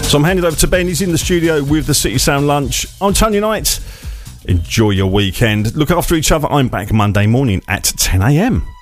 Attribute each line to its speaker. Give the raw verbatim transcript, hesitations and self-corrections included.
Speaker 1: So I'm handing over to Ben. He's in the studio with the City Sound Lunch. I'm Tony Knight. Enjoy your weekend. Look after each other. I'm back Monday morning at ten a.m.